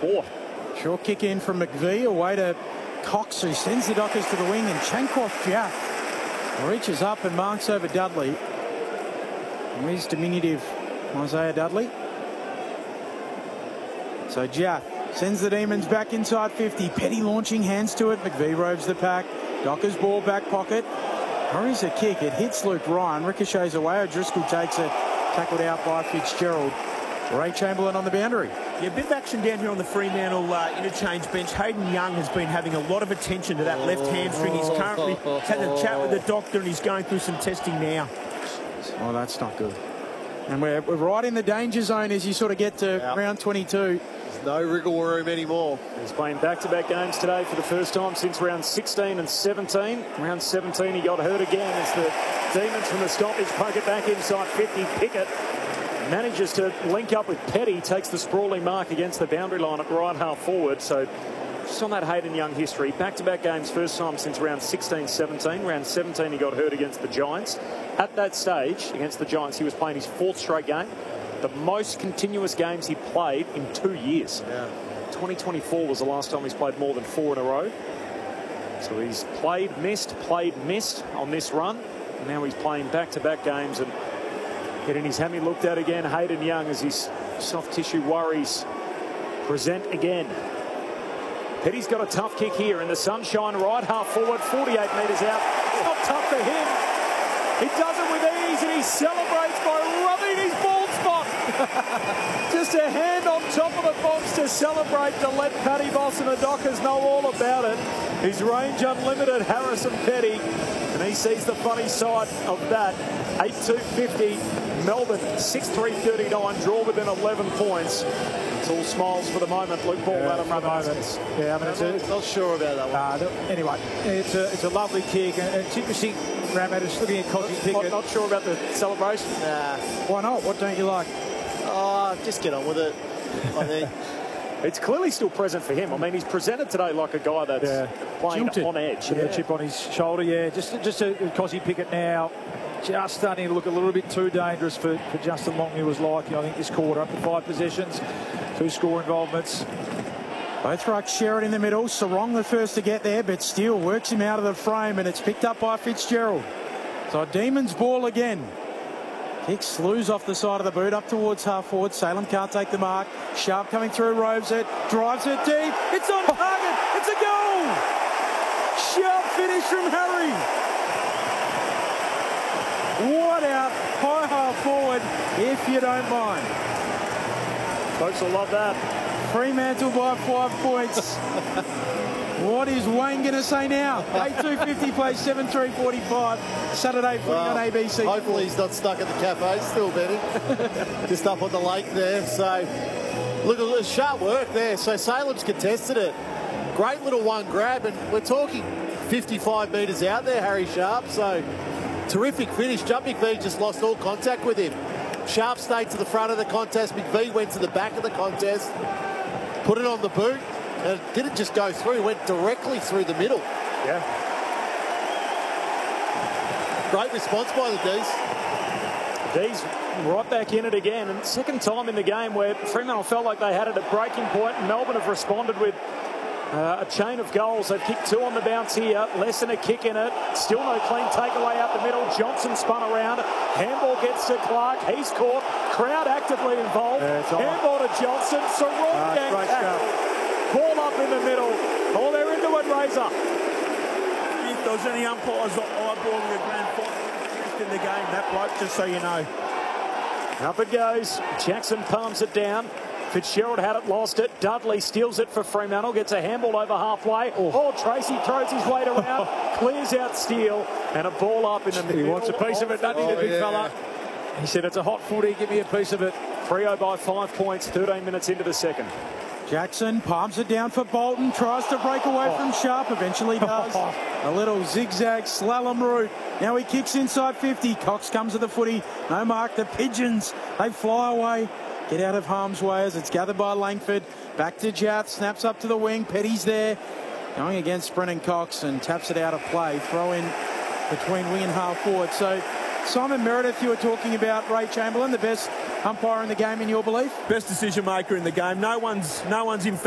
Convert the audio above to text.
sport. Short kick in from McVie, away to Cox, who sends the Dockers to the wing, and Chankroff Jack reaches up and marks over Dudley. And here's diminutive Isaiah Dudley. So Jaff sends the Demons back inside 50. Petty launching, hands to it. McVie roves the pack. Dockers ball back pocket. Hurries a kick. It hits Luke Ryan. Ricochets away. O'Driscoll takes it. Tackled out by Fitzgerald. Ray Chamberlain on the boundary. Yeah, a bit of action down here on the Fremantle interchange bench. Hayden Young has been having a lot of attention to that left hamstring. He's currently had a chat with the doctor and he's going through some testing now. Oh, that's not good. And we're right in the danger zone as you sort of get to round 22. There's no wriggle room anymore. He's playing back-to-back games today for the first time since round 16 and 17. Round 17, he got hurt again as the Demons from the stoppage poke it back inside 50. Pickett manages to link up with Petty, takes the sprawling mark against the boundary line at right half forward. So just on that Hayden Young history, back-to-back games, first time since round 16-17. Round 17, he got hurt against the Giants. At that stage, against the Giants, he was playing his 4th straight game. The most continuous games he played in 2 years. 2024 was the last time he's played more than 4 in a row. So he's played, missed on this run. And now he's playing back-to-back games and getting his hammy looked at again. Hayden Young, as his soft tissue worries present again. Petty's got a tough kick here in the sunshine, right half forward, 48 metres out. It's not tough for him. He does it with ease and he celebrates by rubbing his bald spot. Just a hand on top of the box to celebrate, to let Paddy Boss and the Dockers know all about it. His range unlimited, Harrison Petty. And he sees the funny side of that. 8-2-50, Melbourne 6-3-39, draw within 11 points. It's all smiles for the moment. Luke Ball, Adam Ramones. Yeah, I mean, not sure about that one. Anyway, it's a lovely kick, and it's interesting. Ramones looking at Cosy Pickett. Not sure about the celebration. Nah. Why not? What don't you like? Oh, just get on with it. I think. It's clearly still present for him. I mean, he's presented today like a guy that's playing on edge. Yeah, chip on his shoulder, just a Cosy Pickett now. Just starting to look a little bit too dangerous for Justin Long, who was like, I think, this quarter, up to 5 possessions, 2 score involvements. Both rucks share it in the middle. Sarong the first to get there, but still works him out of the frame, and it's picked up by Fitzgerald. So Demons ball again. Kicks Slews off the side of the boot, up towards half forward. Salem can't take the mark. Sharp coming through, roves it, drives it deep. It's on target. It's a goal. Sharp finish from Harry. What out, high half forward, if you don't mind. Folks will love that. Fremantle by 5 points. What is Wayne going to say now? 8-2-50 plays 7-3-45. Saturday footy on ABC. Hopefully he's not stuck at the cafe, still betting. Just up on the lake there. So, look at the sharp work there. So Salem's contested it. Great little one grab, and we're talking 55 metres out there, Harry Sharp. So, terrific finish. Jupp McVie just lost all contact with him. Sharp stayed to the front of the contest. McVie went to the back of the contest, put it on the boot, and it didn't just go through, it went directly through the middle. Yeah. Great response by the D's. D's right back in it again, and second time in the game where Fremantle felt like they had it at breaking point, and Melbourne have responded with a chain of goals. They've kicked 2 on the bounce here. Less than a kick in it. Still no clean takeaway out the middle. Johnson spun around. Handball gets to Clark. He's caught. Crowd actively involved. Handball to Johnson. Sarong gang tackle. Ball up in the middle. Oh, they're into it, Razor. If there was any umpires eyeballing the grand final in the game, that bloke, just so you know. Up it goes. Jackson palms it down. Fitzgerald had it, lost it. Dudley steals it for Fremantle, gets a handball over halfway. Oh, Tracy throws his weight around, clears out Steele, and a ball up in the middle. He wants a piece of it, doesn't he, the big fella? He said, it's a hot footy, give me a piece of it. Freo by 5 points, 13 minutes into the second. Jackson palms it down for Bolton, tries to break away from Sharp, eventually does. A little zigzag slalom route. Now he kicks inside 50. Cox comes to the footy. No mark. The Pigeons, they fly away. Get out of harm's way as it's gathered by Langford. Back to Jath, snaps up to the wing. Petty's there, going against Brennan Cox and taps it out of play. Throw in between wing and half forward. So Simon Meredith, you were talking about Ray Chamberlain, the best umpire in the game in your belief? Best decision maker in the game. No one's in